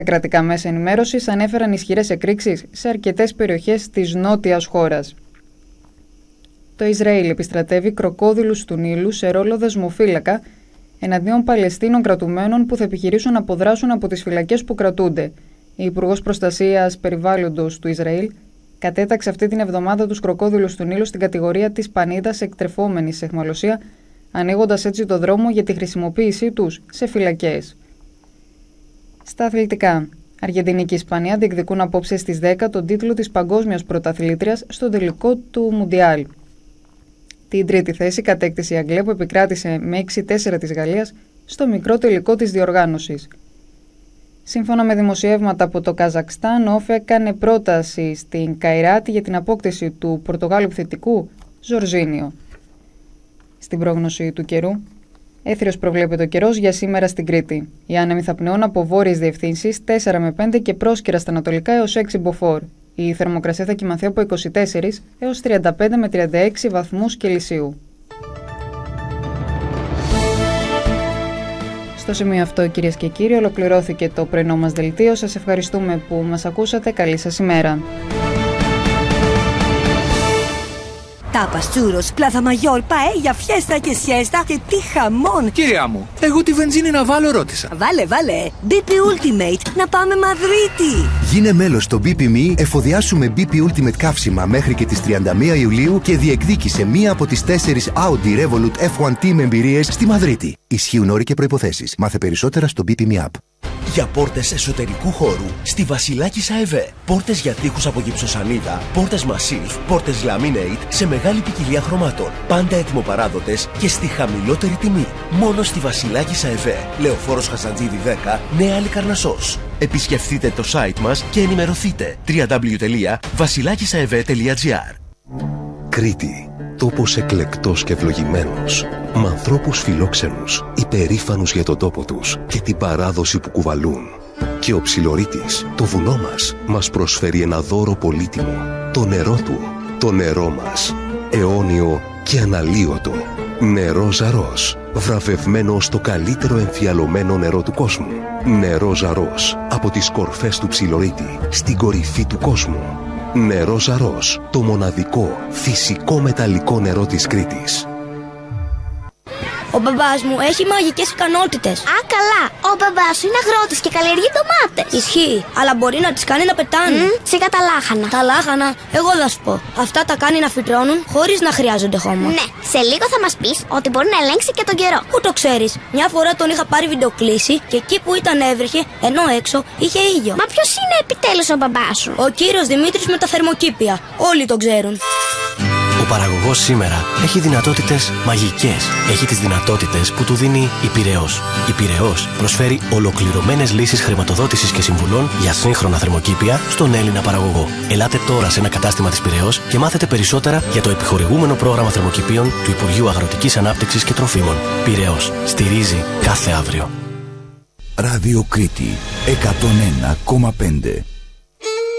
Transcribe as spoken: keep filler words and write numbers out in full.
Κρατικά μέσα ενημέρωσης ανέφεραν ισχυρές εκρήξεις σε αρκετές περιοχές της νότιας χώρας. Το Ισραήλ επιστρατεύει κροκόδιλους του Νείλου σε ρόλο δεσμοφύλακα εναντίον Παλαιστίνων κρατουμένων που θα επιχειρήσουν να αποδράσουν από τις φυλακές που κρατούνται. Η Υπουργός Προστασίας Περιβάλλοντος του Ισραήλ κατέταξε αυτή την εβδομάδα τους κροκόδιλους του Νείλου στην κατηγορία της πανίδας εκτρεφόμενης σε αιχμαλωσία, ανοίγοντας έτσι το δρόμο για τη χρησιμοποίησή τους σε φυλακές. Στα αθλητικά. Αργεντινή και Ισπανία διεκδικούν απόψε στις δέκα τον τίτλο της παγκόσμιας πρωταθλήτριας στον τελικό του Μουντιάλ. Την τρίτη θέση κατέκτησε η Αγγλία που επικράτησε με έξι τέσσερα της Γαλλίας στο μικρό τελικό της διοργάνωσης. Σύμφωνα με δημοσιεύματα από το Καζακστάν, ο ΟΦΕ έκανε πρόταση στην Καϊράτη για την απόκτηση του Πορτογάλου επιθετικού Ζορζίνιο. Στην πρόγνωση του καιρού, έθριος προβλέπεται ο καιρός για σήμερα στην Κρήτη. Οι άνεμοι θα πνεούν από βόρειες διευθύνσεις τέσσερα με πέντε και πρόσκαιρα στα ανατολικά έως έξι μποφόρ. Η θερμοκρασία θα κυμανθεί από είκοσι τέσσερα έως τριάντα πέντε με τριάντα έξι βαθμούς Κελσίου. Στο σημείο αυτό, κυρίες και κύριοι, ολοκληρώθηκε το πρωινό μας δελτίο. Σας ευχαριστούμε που μας ακούσατε. Καλή σας ημέρα. Τάπας, τσούρος, πλάθα μαγιόρ, παέλια, φιέστα και σιέστα και τι χαμόν! Κυρία μου, εγώ τη βενζίνη να βάλω ρώτησα. Βάλε, βάλε! μπι πι Ultimate, να πάμε Μαδρίτη! Γίνε μέλος στο μπι πι εμ ι, εφοδιάσου με μπι πι Ultimate καύσιμα μέχρι και τις τριάντα μία Ιουλίου και διεκδίκησε μία από τις τέσσερις Audi Revolut εφ ουάν Team εμπειρίες στη Μαδρίτη. Ισχύουν όροι και προϋποθέσεις. Μάθε περισσότερα στο μπι πι εμ ι App. Για πόρτες εσωτερικού χώρου στη Βασιλάκης ΑΕΒ. Πόρτες για τοίχους από γυψοσανίδα, πόρτες Massif, πόρτες Laminate σε μεγάλη ποικιλία χρωμάτων. Πάντα έτοιμοπαράδοτες και στη χαμηλότερη τιμή. Μόνο στη Βασιλάκης ΑΕΒ. Λεωφόρος Χασαντζίδη δέκα, Νέα Αλικαρνασσός. Επισκεφτείτε το site μας και ενημερωθείτε. double-u double-u double-u τελεία βασιλάκισαεβ τελεία τζι άρ. Κρήτη. Τόπος εκλεκτός και ευλογημένος, με ανθρώπους φιλόξενους, υπερήφανους για τον τόπο τους και την παράδοση που κουβαλούν. Και ο Ψιλορίτης, το βουνό μας, μας προσφέρει ένα δώρο πολύτιμο, το νερό του, το νερό μας, αιώνιο και αναλύωτο. Νερό Ζαρός, βραβευμένο στο καλύτερο εμφιαλωμένο νερό του κόσμου. Νερό Ζαρός, από τις κορφές του Ψιλορίτη, στην κορυφή του κόσμου. Νερό Ζαρός, το μοναδικό φυσικό μεταλλικό νερό της Κρήτης. Ο μπαμπάς μου έχει μαγικές ικανότητες. Α, καλά. Ο μπαμπάς σου είναι αγρότης και καλλιεργεί ντομάτες. Ισχύει, αλλά μπορεί να τις κάνει να πετάνε. Mm, σιγά τα λάχανα. Τα λάχανα, εγώ θα σου πω. Αυτά τα κάνει να φυτρώνουν χωρίς να χρειάζονται χώμα. Ναι, σε λίγο θα μας πεις ότι μπορεί να ελέγξει και τον καιρό. Πού το ξέρεις? Μια φορά τον είχα πάρει βιντεοκλήση και εκεί που ήταν έβρεχε, ενώ έξω είχε ήλιο. Μα ποιος είναι επιτέλους ο μπαμπάς σου? Ο κύριος Δημήτρης με τα θερμοκήπια. Όλοι τον ξέρουν. Ο παραγωγός σήμερα έχει δυνατότητες μαγικές. Έχει τις δυνατότητες που του δίνει η Πειραιώς. Η Πειραιώς προσφέρει ολοκληρωμένες λύσεις χρηματοδότησης και συμβουλών για σύγχρονα θερμοκήπια στον Έλληνα παραγωγό. Ελάτε τώρα σε ένα κατάστημα της Πειραιώς και μάθετε περισσότερα για το επιχορηγούμενο πρόγραμμα θερμοκηπίων του Υπουργείου Αγροτικής Ανάπτυξης και Τροφίμων. Πειραιώς. Στηρίζει κάθε αύριο. Ράδιο Κρήτη εκατόν ένα κόμμα πέντε.